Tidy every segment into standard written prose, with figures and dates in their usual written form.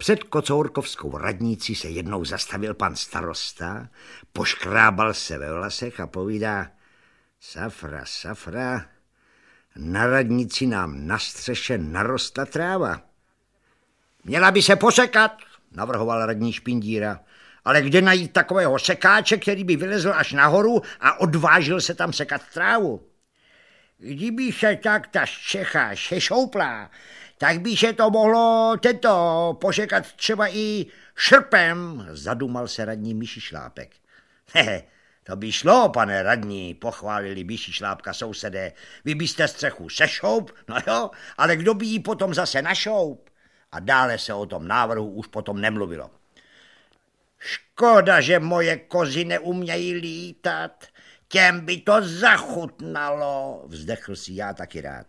Před kocourkovskou radnicí se jednou zastavil pan starosta, poškrábal se ve vlasech a povídá: Safra, Safra, na radnici nám na střeše narostla tráva. Měla by se posekat, navrhoval radní Špindíra, ale kde najít takového sekáče, který by vylezl až nahoru a odvážil se tam sekat trávu? Kdyby se tak ta střecha sešoupla, tak by se to mohlo pošekat třeba i šrpem, zadumal se radní Myší Šlápek. To by šlo, pane radní, pochválili Myší Šlápka sousedé. Vy byste střechu sešoup, no jo, ale kdo by jí potom zase našoup? A dále se o tom návrhu už potom nemluvilo. Škoda, že moje kozy neumějí lítat, těm by to zachutnalo, vzdechl si Já taky rád.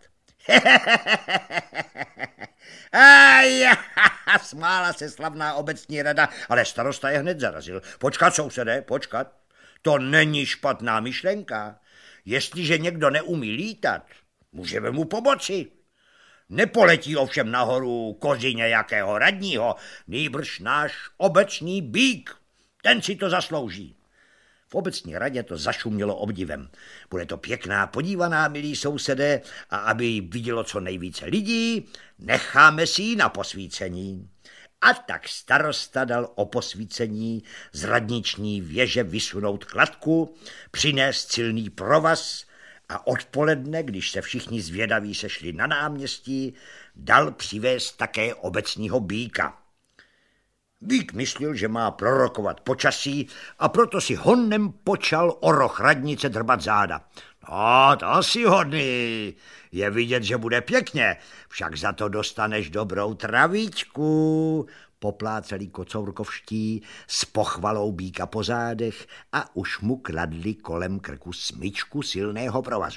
Smála se slavná obecní rada, ale starosta je hned zarazil. Počkat, sousedé, počkat. To není špatná myšlenka. Jestliže někdo neumí lítat, můžeme mu pomoci. Nepoletí ovšem nahoru kozy nějakého radního, nýbrž náš obecní býk. Ten si to zaslouží. V obecní radě to zašumělo obdivem. Bude to pěkná podívaná, milí sousedé, a aby ji vidělo co nejvíce lidí, necháme si ji na posvícení. A tak starosta dal o posvícení z radniční věže vysunout kladku, přinést silný provaz a odpoledne, když se všichni zvědaví sešli na náměstí, dal přivést také obecního býka. Býk myslel, že má prorokovat počasí a proto si honem počal o roh radnice drbat záda. No, to si hodný, je vidět, že bude pěkně, však za to dostaneš dobrou travičku, popláceli kocourkovští s pochvalou býka po zádech a už mu kladli kolem krku smyčku silného provazu.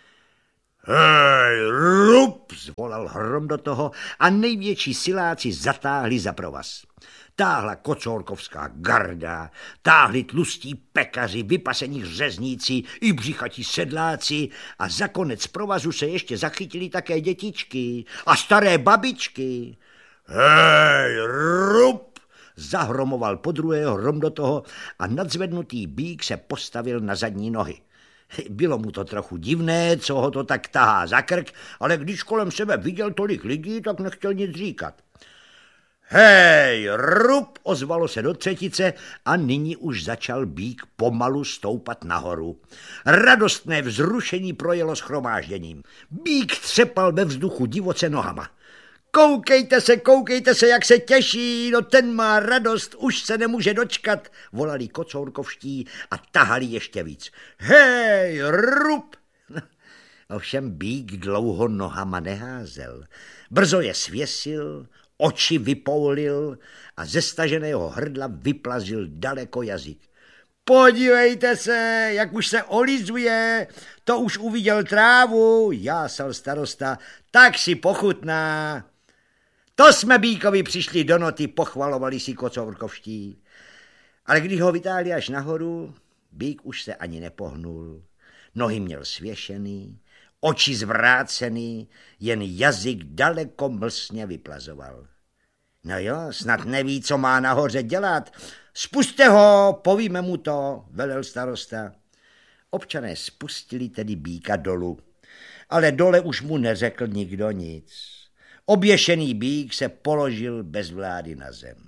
Hej, rup, zvolal Hrom do toho a největší siláci zatáhli za provaz. Táhla kocourkovská garda, táhli tlustí pekaři, vypasení řezníci i břichatí sedláci a za konec provazu se ještě zachytili také dětičky a staré babičky. Hej, rup, zahromoval podruhé Hrom do toho a nadzvednutý býk se postavil na zadní nohy. Bylo mu to trochu divné, co ho to tak tahá za krk, ale když kolem sebe viděl tolik lidí, tak nechtěl nic říkat. Hej, rup, ozvalo se do třetice a nyní už začal býk pomalu stoupat nahoru. Radostné vzrušení projelo shromážděním. Býk třepal ve vzduchu divoce nohama. Koukejte se, jak se těší, no ten má radost, už se nemůže dočkat, volali kocourkovští a tahali ještě víc. Hej, rup! Ovšem býk dlouho nohama neházel. Brzo je svěsil, oči vypoulil a ze staženého hrdla vyplazil daleko jazyk. Podívejte se, jak už se olizuje, to už uviděl trávu, jásal starosta, tak si pochutná. To jsme býkovi přišli do noty, pochvalovali si kocourkovští. Ale když ho vytáhli až nahoru, býk už se ani nepohnul. Nohy měl svěšený, oči zvrácený, jen jazyk daleko mlsně vyplazoval. No jo, snad neví, co má nahoře dělat. Spuste ho, povíme mu to, velel starosta. Občané spustili tedy býka dolů, ale dole už mu neřekl nikdo nic. Oběšený býk se položil bez vlády na zem.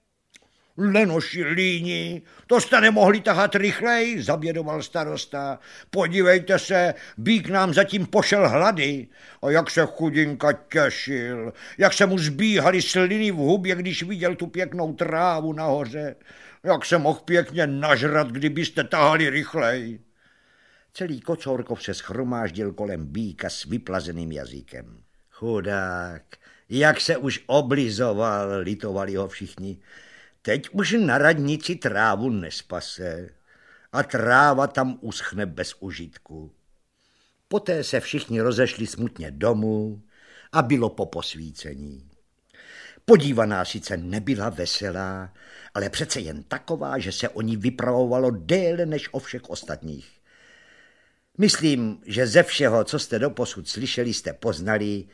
Lenoši líní, to jste nemohli tahat rychleji, zabědoval starosta. Podívejte se, býk nám zatím pošel hlady. A jak se chudinka těšil, jak se mu zbíhaly sliny v hubě, když viděl tu pěknou trávu nahoře. Jak se mohl pěkně nažrat, kdybyste tahali rychleji. Celý Kocourkov se shromáždil kolem býka s vyplazeným jazykem. Chudák, jak se už oblizoval, litovali ho všichni. Teď už na radnici trávu nespase a tráva tam uschne bez užitku. Poté se všichni rozešli smutně domů a bylo po posvícení. Podívaná sice nebyla veselá, ale přece jen taková, že se o ní vypravovalo déle než o všech ostatních. Myslím, že ze všeho, co jste doposud slyšeli, jste poznali,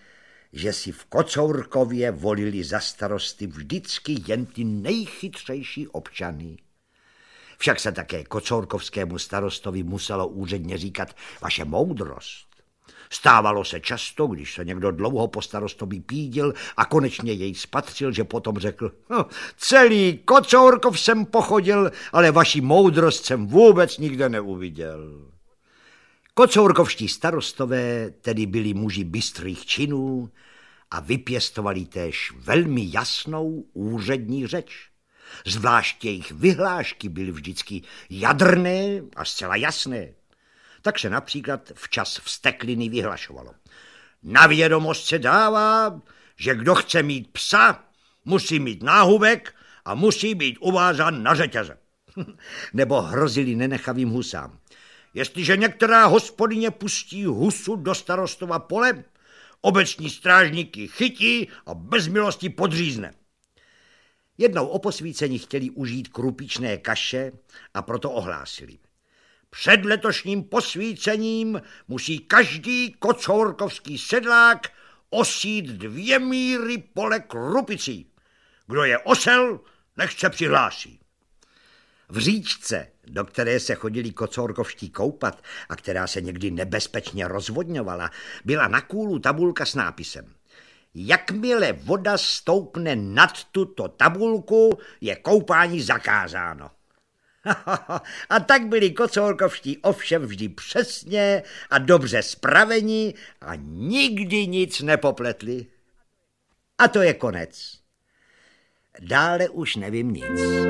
že si v Kocourkově volili za starosty vždycky jen ty nejchytřejší občany. Však se také kocourkovskému starostovi muselo úředně říkat vaše moudrost. Stávalo se často, když se někdo dlouho po starostovi pídil a konečně jej spatřil, že potom řekl: celý Kocourkov jsem pochodil, ale vaši moudrost jsem vůbec nikde neuviděl. Kocourkovští starostové tedy byli muži bystrých činů a vypěstovali též velmi jasnou úřední řeč. Zvlášť jejich vyhlášky byly vždycky jadrné a zcela jasné. Tak se například včas vztekliny vyhlašovalo: na vědomost se dává, že kdo chce mít psa, musí mít náhubek a musí být uvázán na řetěze. Nebo hrozili nenechavým husám: jestliže některá hospodyně pustí husu do starostova pole, obecní strážníky chytí a bez milosti podřízne. Jednou o posvícení chtěli užít krupičné kaše a proto ohlásili: před letošním posvícením musí každý kocourkovský sedlák osít 2 míry pole krupicí. Kdo je osel, nech se přihlásí. V říčce, do které se chodili kocourkovští koupat a která se někdy nebezpečně rozvodňovala, byla na kůlu tabulka s nápisem: jakmile voda stoupne nad tuto tabulku, je koupání zakázáno. A tak byli kocourkovští ovšem vždy přesně a dobře spraveni a nikdy nic nepopletli. A to je konec. Dále už nevím nic.